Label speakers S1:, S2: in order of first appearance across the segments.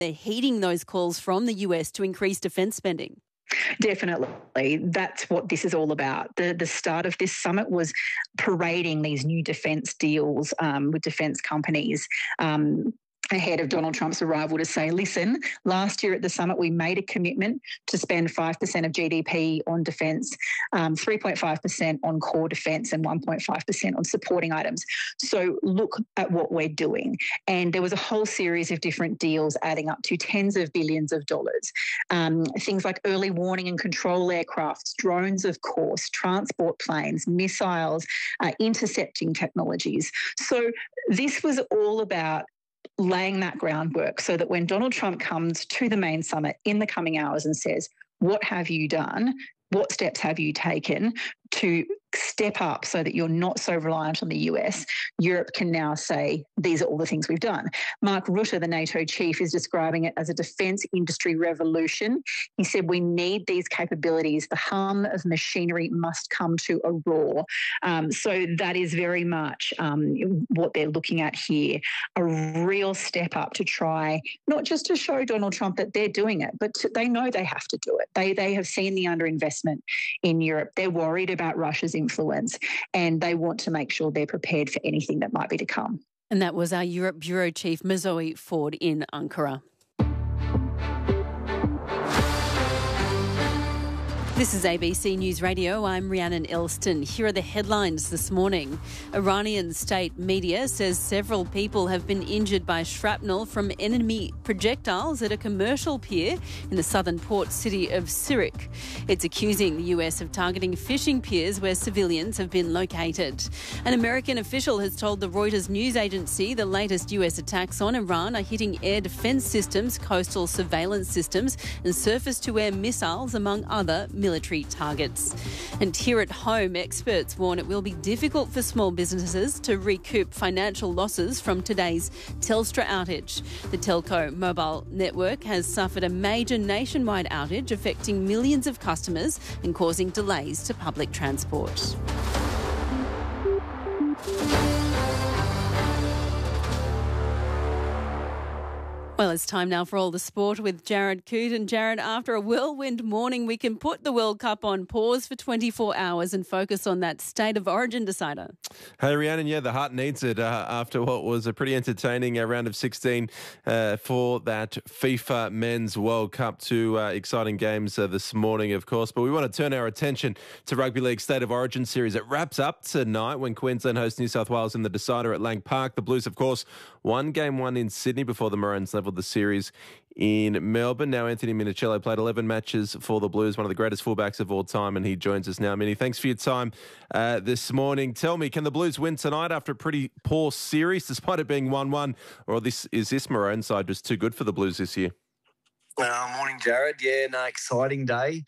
S1: they're heeding those calls from the US to increase defence spending.
S2: Definitely. That's what this is all about. The start of this summit was parading these new defence deals with defence companies. Ahead of Donald Trump's arrival to say, listen, last year at the summit, we made a commitment to spend 5% of GDP on defence, 3.5% on core defence and 1.5% on supporting items. So look at what we're doing. And there was a whole series of different deals adding up to tens of billions of dollars. Things like early warning and control aircrafts, drones, of course, transport planes, missiles, intercepting technologies. So this was all about laying that groundwork so that when Donald Trump comes to the main summit in the coming hours and says, what have you done? What steps have you taken to step up so that you're not so reliant on the US? Europe can now say, these are all the things we've done. Mark Rutte, the NATO chief, is describing it as a defence industry revolution. He said, we need these capabilities. The hum of machinery must come to a roar. So that is very much what they're looking at here, a real step up to try, not just to show Donald Trump that they're doing it, but they know they have to do it. They have seen the underinvestment in Europe. They're worried about Russia's influence, and they want to make sure they're prepared for anything that might be to come.
S1: And that was our Europe Bureau Chief, Mazoe Ford, in Ankara. This is ABC News Radio. I'm Rhiannon Elston. Here are the headlines this morning. Iranian state media says several people have been injured by shrapnel from enemy projectiles at a commercial pier in the southern port city of Sirik. It's accusing the US of targeting fishing piers where civilians have been located. An American official has told the Reuters news agency the latest US attacks on Iran are hitting air defence systems, coastal surveillance systems and surface-to-air missiles, among other military targets. And here at home, experts warn it will be difficult for small businesses to recoup financial losses from today's Telstra outage. The telco mobile network has suffered a major nationwide outage affecting millions of customers and causing delays to public transport. Well, it's time now for all the sport with Jared Coote. And Jared, after a whirlwind morning, we can put the World Cup on pause for 24 hours and focus on that State of Origin decider.
S3: Hey, Rhiannon, yeah, the heart needs it after what was a pretty entertaining round of 16 for that FIFA Men's World Cup. Two exciting games this morning, of course. But we want to turn our attention to Rugby League State of Origin series. It wraps up tonight when Queensland hosts New South Wales in the decider at Lang Park. The Blues, of course, won game one in Sydney before the Maroons levelled the series in Melbourne. Now Anthony Minichiello played 11 matches for the Blues, one of the greatest fullbacks of all time, and he joins us now. Mini, thanks for your time this morning. Tell me, can the Blues win tonight after a pretty poor series, despite it being 1-1, or is this Maroon side just too good for the Blues this year?
S4: Morning, Jared. Yeah, no, exciting day.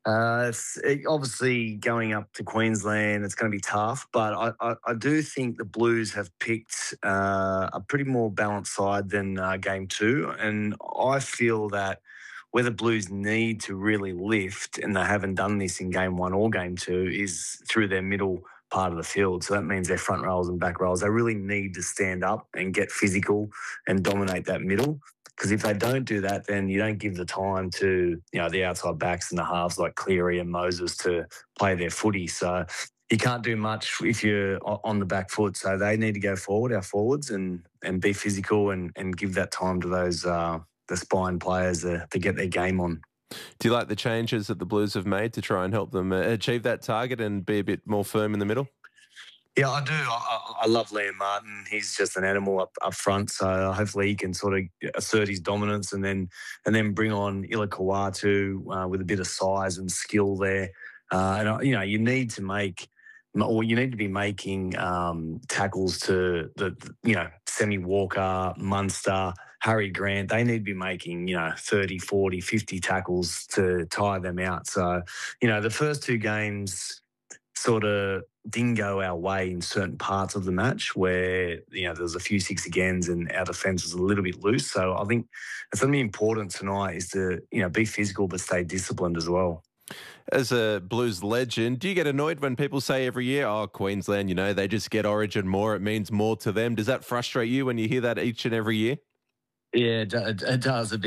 S4: Obviously, going up to Queensland, it's going to be tough, but I do think the Blues have picked a pretty more balanced side than Game 2, and I feel that where the Blues need to really lift, and they haven't done this in Game 1 or Game 2, is through their middle part of the field. So that means their front rows and back rows. They really need to stand up and get physical and dominate that middle. Because if they don't do that, then you don't give the time to, the outside backs and the halves like Cleary and Moses to play their footy. So you can't do much if you're on the back foot. So they need to go forward, our forwards, and be physical and give that time to those the spine players to get their game on.
S3: Do you like the changes that the Blues have made to try and help them achieve that target and be a bit more firm in the middle?
S4: Yeah, I do. I love Liam Martin. He's just an animal up front. So hopefully he can sort of assert his dominance and then bring on Ila Kawatu with a bit of size and skill there. You need to be making tackles to the Sammy Walker, Munster, Harry Grant. They need to be making 30, 40, 50 tackles to tire them out. So the first two games sort of didn't go our way in certain parts of the match where, there was a few six agains and our defence was a little bit loose. So I think it's something important tonight is to, be physical but stay disciplined as well.
S3: As a Blues legend, do you get annoyed when people say every year, oh, Queensland, they just get Origin more, it means more to them? Does that frustrate you when you hear that each and every year?
S5: Yeah, it does.